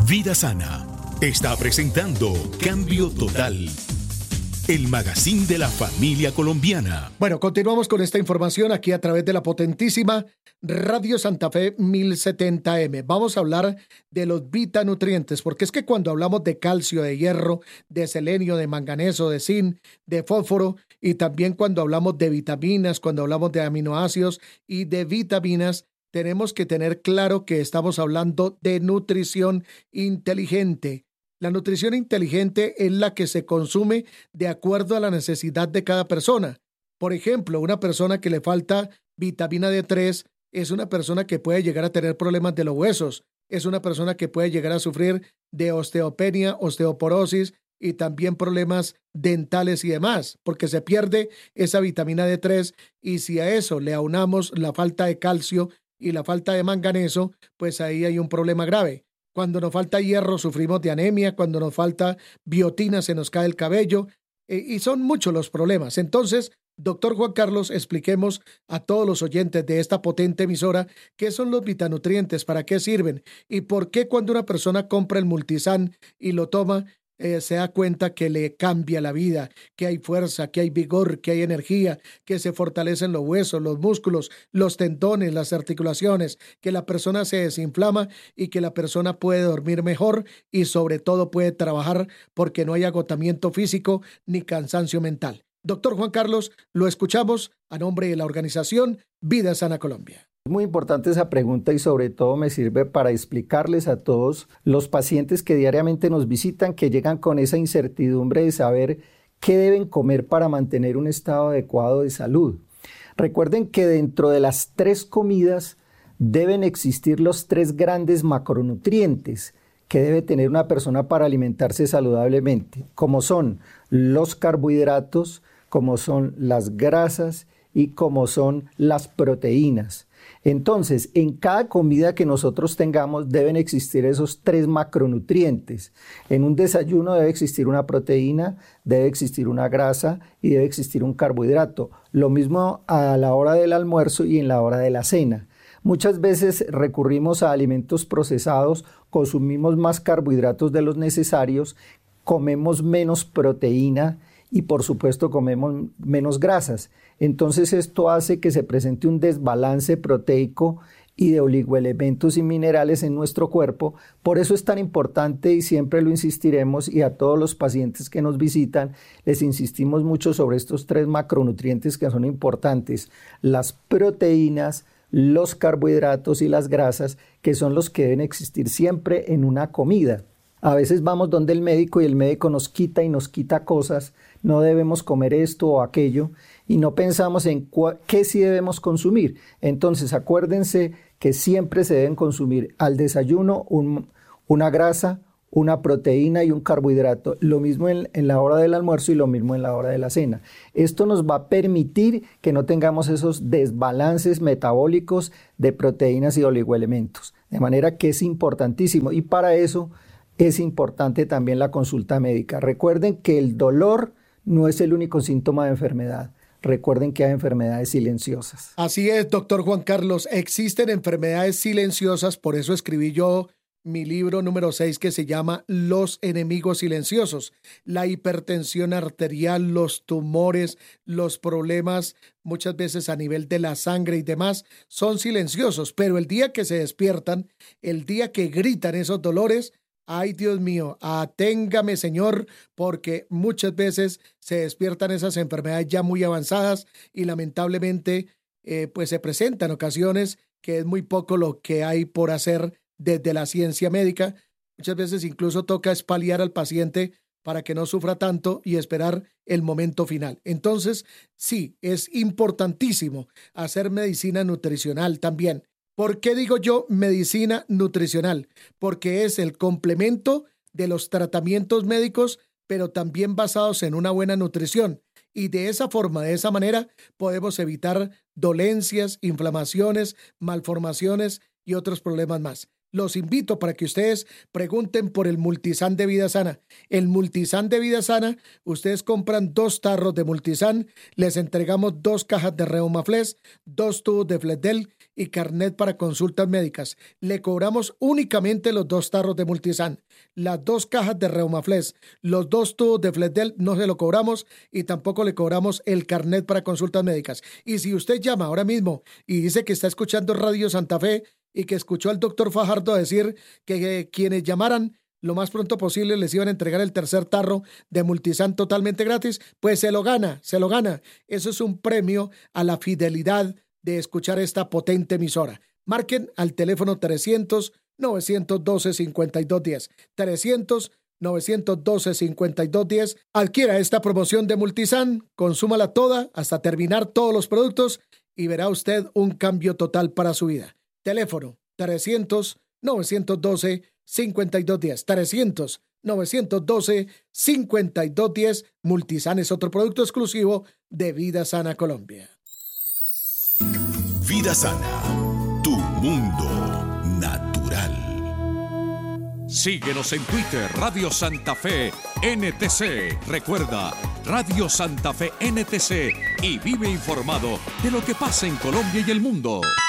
Vida Sana está presentando Cambio Total, el magazine de la familia colombiana. Bueno, continuamos con esta información aquí a través de la potentísima Radio Santa Fe 1070M. Vamos a hablar de los vitanutrientes, porque es que cuando hablamos de calcio, de hierro, de selenio, de manganeso, de zinc, de fósforo, y también cuando hablamos de vitaminas, cuando hablamos de aminoácidos y de vitaminas, tenemos que tener claro que estamos hablando de nutrición inteligente. La nutrición inteligente es la que se consume de acuerdo a la necesidad de cada persona. Por ejemplo, una persona que le falta vitamina D3 es una persona que puede llegar a tener problemas de los huesos, es una persona que puede llegar a sufrir de osteopenia, osteoporosis y también problemas dentales y demás, porque se pierde esa vitamina D3 y si a eso le aunamos la falta de calcio y la falta de manganeso, pues ahí hay un problema grave. Cuando nos falta hierro sufrimos de anemia, cuando nos falta biotina se nos cae el cabello y son muchos los problemas. Entonces, doctor Juan Carlos, expliquemos a todos los oyentes de esta potente emisora qué son los vitanutrientes, para qué sirven y por qué cuando una persona compra el Multisan y lo toma, se da cuenta que le cambia la vida, que hay fuerza, que hay vigor, que hay energía, que se fortalecen los huesos, los músculos, los tendones, las articulaciones, que la persona se desinflama y que la persona puede dormir mejor y sobre todo puede trabajar porque no hay agotamiento físico ni cansancio mental. Doctor Juan Carlos, lo escuchamos a nombre de la organización Vida Sana Colombia. Es muy importante esa pregunta y sobre todo me sirve para explicarles a todos los pacientes que diariamente nos visitan, que llegan con esa incertidumbre de saber qué deben comer para mantener un estado adecuado de salud. Recuerden que dentro de las 3 comidas deben existir los 3 grandes macronutrientes que debe tener una persona para alimentarse saludablemente, como son los carbohidratos, como son las grasas y como son las proteínas. Entonces, en cada comida que nosotros tengamos deben existir esos 3 macronutrientes. En un desayuno debe existir una proteína, debe existir una grasa y debe existir un carbohidrato. Lo mismo a la hora del almuerzo y en la hora de la cena. Muchas veces recurrimos a alimentos procesados, consumimos más carbohidratos de los necesarios, comemos menos proteína y por supuesto comemos menos grasas. Entonces esto hace que se presente un desbalance proteico y de oligoelementos y minerales en nuestro cuerpo. Por eso es tan importante y siempre lo insistiremos y a todos los pacientes que nos visitan les insistimos mucho sobre estos 3 macronutrientes que son importantes. Las proteínas, los carbohidratos y las grasas, que son los que deben existir siempre en una comida. A veces vamos donde el médico y el médico nos quita y nos quita cosas, no debemos comer esto o aquello y no pensamos en qué sí debemos consumir. Entonces acuérdense que siempre se deben consumir al desayuno una grasa, una proteína y un carbohidrato, lo mismo en la hora del almuerzo y lo mismo en la hora de la cena. Esto nos va a permitir que no tengamos esos desbalances metabólicos de proteínas y oligoelementos, de manera que es importantísimo y para eso es importante también la consulta médica. Recuerden que el dolor no es el único síntoma de enfermedad. Recuerden que hay enfermedades silenciosas. Así es, doctor Juan Carlos. Existen enfermedades silenciosas, por eso escribí yo mi libro número 6 que se llama Los enemigos silenciosos. La hipertensión arterial, los tumores, los problemas muchas veces a nivel de la sangre y demás son silenciosos, pero el día que se despiertan, el día que gritan esos dolores, ay, Dios mío, aténgame, Señor, porque muchas veces se despiertan esas enfermedades ya muy avanzadas y lamentablemente pues se presentan ocasiones que es muy poco lo que hay por hacer desde la ciencia médica. Muchas veces incluso toca espaliar al paciente para que no sufra tanto y esperar el momento final. Entonces, sí, es importantísimo hacer medicina nutricional también. ¿Por qué digo yo medicina nutricional? Porque es el complemento de los tratamientos médicos, pero también basados en una buena nutrición. Y de esa forma, de esa manera, podemos evitar dolencias, inflamaciones, malformaciones y otros problemas más. Los invito para que ustedes pregunten por el Multisan de Vida Sana. El Multisan de Vida Sana, ustedes compran 2 tarros de Multisan, les entregamos 2 cajas de Reumaflex, 2 tubos de Fletdel y carnet para consultas médicas. Le cobramos únicamente los 2 tarros de Multisan, las 2 cajas de Reumaflex, los 2 tubos de Fletdel no se lo cobramos y tampoco le cobramos el carnet para consultas médicas. Y si usted llama ahora mismo y dice que está escuchando Radio Santa Fe y que escuchó al doctor Fajardo decir que quienes llamaran lo más pronto posible les iban a entregar el 3er tarro de Multisan totalmente gratis, pues se lo gana. Eso es un premio a la fidelidad de escuchar esta potente emisora. Marquen al teléfono 300-912-5210. 300-912-5210. Adquiera esta promoción de Multisan, consúmala toda hasta terminar todos los productos y verá usted un cambio total para su vida. Teléfono 300-912-5210. 300-912-5210. Multisan es otro producto exclusivo de Vida Sana Colombia. Vida Sana, tu mundo natural. Síguenos en Twitter, Radio Santa Fe NTC. Recuerda, Radio Santa Fe NTC y vive informado de lo que pasa en Colombia y el mundo.